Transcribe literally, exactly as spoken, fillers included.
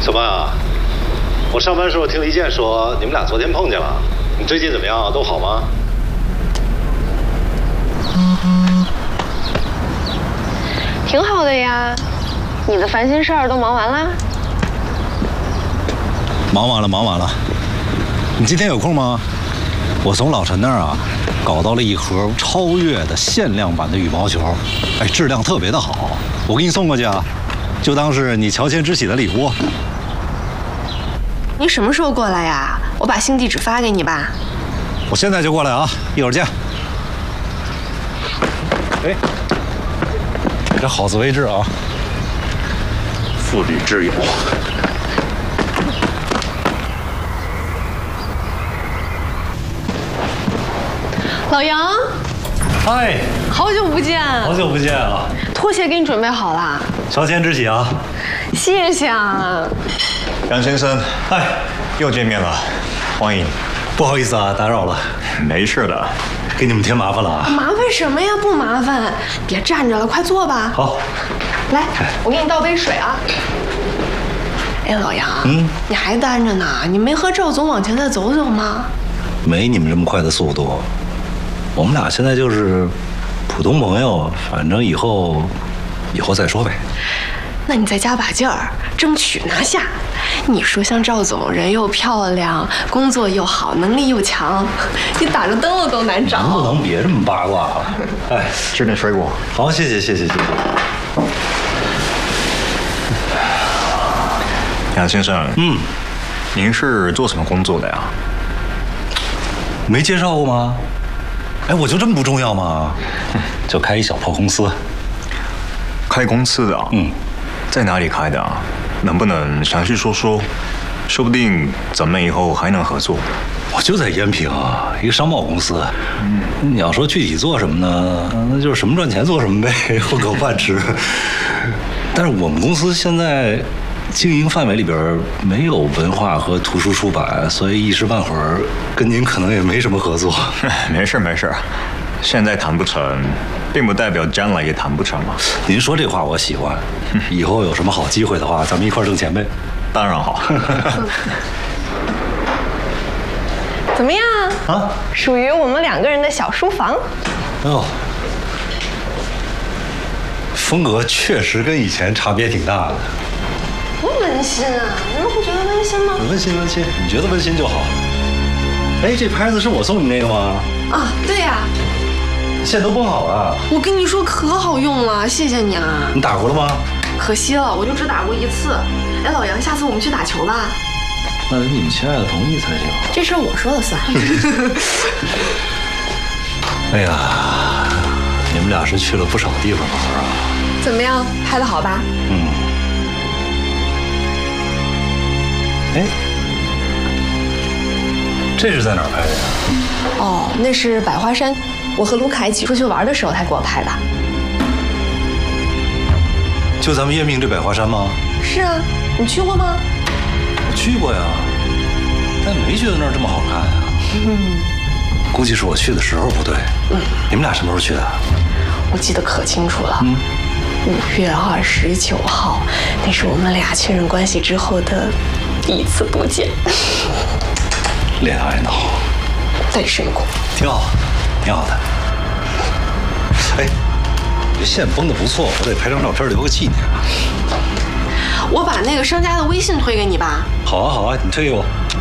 小曼啊，我上班时候听李健说你们俩昨天碰见了，你最近怎么样？都好吗？ 挺好的呀，你的烦心事儿都忙完啦？ 忙完了，忙完了。你今天有空吗？我从老陈那儿啊搞到了一盒超越的限量版的羽毛球，哎，质量特别的好，我给你送过去啊，就当是你乔迁之喜的礼物。 你什么时候过来呀？我把新地址发给你吧。 我现在就过来啊，一会儿见。哎，这好自为之啊，妇女之友。 老杨， 嗨， 好久不见， 好久不见啊！ 拖鞋给你准备好了， 乔迁之喜啊！ 谢谢啊。 杨先生， 嗨， 又见面了，欢迎。 不好意思啊，打扰了。 没事的， 给你们添麻烦了啊。 麻烦什么呀？不麻烦，别站着了，快坐吧。 好， 来，我给你倒杯水啊。哎，老杨，嗯，你还单着呢？你没和赵总往前再走走吗？ 没你们这么快的速度。我们俩现在就是普通朋友，反正以后以后再说呗。 那你再加把劲儿，争取拿下。你说像赵总，人又漂亮，工作又好，能力又强，你打着灯笼都难找。 能不能别这么八卦了？哎， 吃点水果。 好，谢谢谢谢谢谢。 杨先生，嗯，您是做什么工作的呀？ 没介绍过吗？哎，我就这么不重要吗？就开一小破公司。 开公司的啊？嗯，在哪里开的啊？能不能详细说说？说不定咱们以后还能合作。 我就在延平，一个商贸公司。嗯，你要说具体做什么呢？那就是什么赚钱做什么呗，混口饭吃。但是我们公司现在经营范围里边没有文化和图书出版，所以一时半会儿跟您可能也没什么合作。 没事没事，现在谈不成，并不代表将来也谈不成嘛。 您说这话我喜欢，以后有什么好机会的话，咱们一块儿挣钱呗。 当然好。 怎么样啊？ 属于我们两个人的小书房。 哦，风格确实跟以前差别挺大的。 多温馨啊！你们不觉得温馨吗？ 温馨温馨，你觉得温馨就好。哎，这拍子是我送你那个吗？ 啊，对呀、啊。 线都绷好了。 我跟你说可好用了，谢谢你啊。 你打过了吗？ 可惜了，我就只打过一次。哎，老杨，下次我们去打球吧。 那得你们亲爱的同意才行。 这事儿我说了算。 哎呀，你们俩是去了不少地方玩啊。 怎么样，拍得好吧？ 嗯。哎，这是在哪儿拍的呀？ 哦，那是百花山，我和卢卡一起出去玩的时候他给我拍的。 就咱们延平这百花山吗？ 是啊，你去过吗？ 我去过呀，但没觉得那儿这么好看呀。嗯，估计是我去的时候不对。嗯，你们俩什么时候去的？ 我记得可清楚了。嗯，五月二十九号，那是我们俩确认关系之后的第一次不见。 恋爱脑， 单身狗， 挺好，挺好的。哎，这线绷得不错，我得拍张照片留个纪念。 我把那个商家的微信推给你吧。 好啊，好啊，你推给我。